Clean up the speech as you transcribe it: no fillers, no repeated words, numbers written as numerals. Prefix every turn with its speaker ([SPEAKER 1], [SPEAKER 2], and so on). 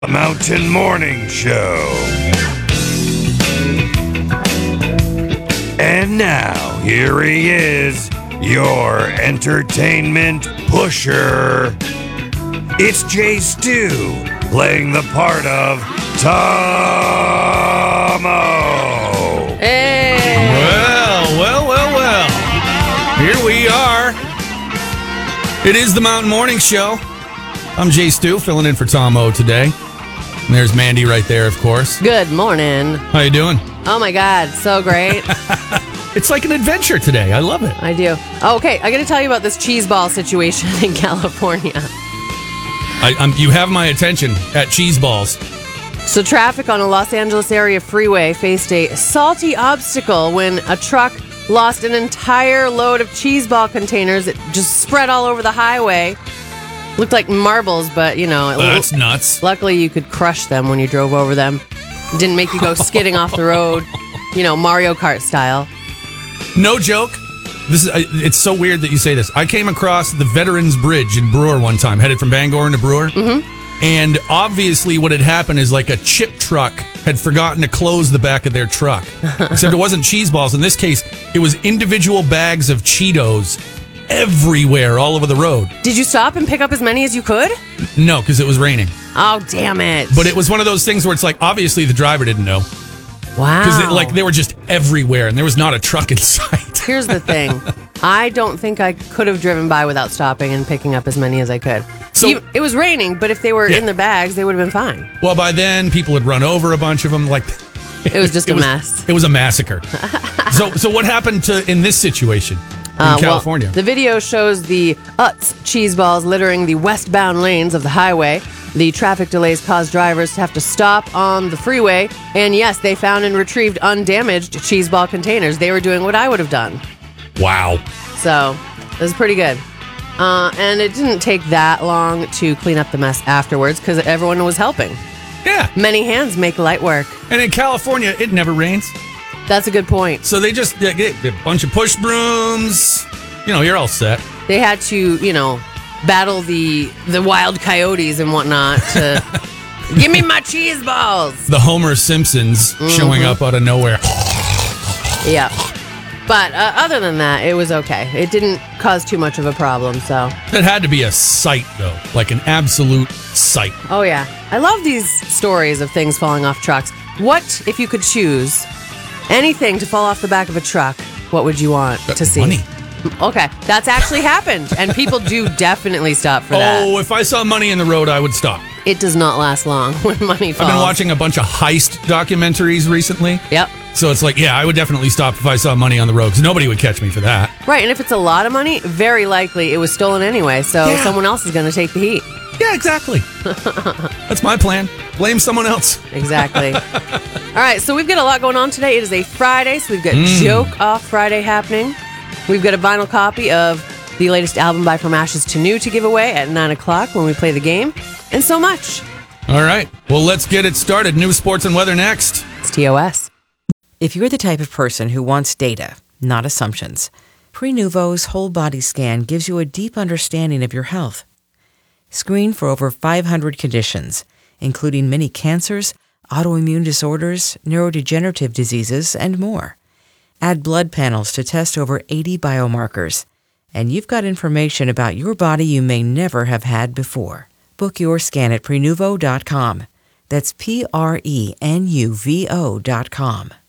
[SPEAKER 1] Mountain Morning Show. And now, here he is, your entertainment pusher. It's Jay Stu, playing the part of Tomo.
[SPEAKER 2] Hey!
[SPEAKER 3] Well. Here we are. It is the Mountain Morning Show. I'm Jay Stu, filling in for Tomo today. And there's Mandy right there, of course.
[SPEAKER 2] Good morning.
[SPEAKER 3] How you doing?
[SPEAKER 2] Oh my God, so great.
[SPEAKER 3] It's like an adventure today. I love it.
[SPEAKER 2] I do. Oh, okay, I got to tell you about this cheese ball situation in California.
[SPEAKER 3] You have my attention at cheese balls.
[SPEAKER 2] So traffic on a Los Angeles area freeway faced a salty obstacle when a truck lost an entire load of cheese ball containers. It just spread all over the highway. Looked like marbles, but
[SPEAKER 3] That's nuts.
[SPEAKER 2] Luckily, you could crush them when you drove over them. It didn't make you go skidding off the road, Mario Kart style.
[SPEAKER 3] No joke. It's so weird that you say this. I came across the Veterans Bridge in Brewer one time, headed from Bangor into Brewer. Mm-hmm. And obviously what had happened is like a chip truck had forgotten to close the back of their truck. Except it wasn't cheese balls. In this case, it was individual bags of Cheetos everywhere, all over the road.
[SPEAKER 2] Did you stop and pick up as many as you could?
[SPEAKER 3] No, because it was raining.
[SPEAKER 2] Oh, damn it.
[SPEAKER 3] But it was one of those things where it's like, obviously the driver didn't know.
[SPEAKER 2] Wow.
[SPEAKER 3] Because they were just everywhere, and there was not a truck in sight.
[SPEAKER 2] Here's the thing. I don't think I could have driven by without stopping and picking up as many as I could. So it was raining, but if they were in the bags, they would have been fine.
[SPEAKER 3] Well, by then, people had run over a bunch of them.
[SPEAKER 2] It was just a mess.
[SPEAKER 3] It was a massacre. So what happened in this situation? In California.
[SPEAKER 2] Well, the video shows the Utz cheese balls littering the westbound lanes of the highway. The traffic delays caused drivers to have to stop on the freeway. And yes, they found and retrieved undamaged cheese ball containers. They were doing what I would have done.
[SPEAKER 3] Wow.
[SPEAKER 2] So, it was pretty good. And it didn't take that long to clean up the mess afterwards because everyone was helping.
[SPEAKER 3] Yeah.
[SPEAKER 2] Many hands make light work.
[SPEAKER 3] And in California, it never rains.
[SPEAKER 2] That's a good point.
[SPEAKER 3] So they just get a bunch of push brooms. You're all set.
[SPEAKER 2] They had to, battle the wild coyotes and whatnot to give me my cheese balls.
[SPEAKER 3] The Homer Simpsons showing up out of nowhere.
[SPEAKER 2] Yeah. But other than that, it was okay. It didn't cause too much of a problem, so.
[SPEAKER 3] It had to be a sight, though. Like an absolute sight.
[SPEAKER 2] Oh, yeah. I love these stories of things falling off trucks. What if you could choose anything to fall off the back of a truck? What would you want to see?
[SPEAKER 3] Money.
[SPEAKER 2] Okay, that's actually happened, and people do definitely stop for that.
[SPEAKER 3] Oh, if I saw money in the road, I would stop.
[SPEAKER 2] It does not last long when money falls.
[SPEAKER 3] I've been watching a bunch of heist documentaries recently.
[SPEAKER 2] Yep.
[SPEAKER 3] So it's like, yeah, I would definitely stop if I saw money on the road, because nobody would catch me for that.
[SPEAKER 2] Right, and if it's a lot of money, very likely it was stolen anyway, so someone else is going to take the heat.
[SPEAKER 3] Yeah, exactly. That's my plan. Blame someone else.
[SPEAKER 2] Exactly. All right, so we've got a lot going on today. It is a Friday, so we've got Joke Off Friday happening. We've got a vinyl copy of the latest album by From Ashes to New to give away at 9 o'clock when we play the game, and so much.
[SPEAKER 3] All right, well, let's get it started. News, sports, and weather next.
[SPEAKER 2] It's TOS.
[SPEAKER 4] If you're the type of person who wants data, not assumptions, Prenuvo's whole body scan gives you a deep understanding of your health. Screen for over 500 conditions, including many cancers, autoimmune disorders, neurodegenerative diseases, and more. Add blood panels to test over 80 biomarkers. And you've got information about your body you may never have had before. Book your scan at Prenuvo.com. That's Prenuvo.com.